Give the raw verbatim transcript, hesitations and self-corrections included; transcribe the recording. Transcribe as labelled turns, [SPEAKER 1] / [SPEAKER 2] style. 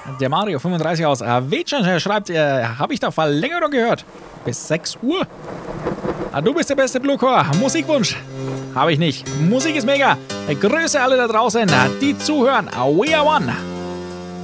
[SPEAKER 1] Der Mario fünfunddreißig aus Wetschen schreibt, äh, habe ich da Verlängerung gehört? Bis sechs Uhr? Ah, du bist der beste Bluecore. Musikwunsch? Habe ich nicht. Musik ist mega. Grüße alle da draußen, die zuhören. We are one.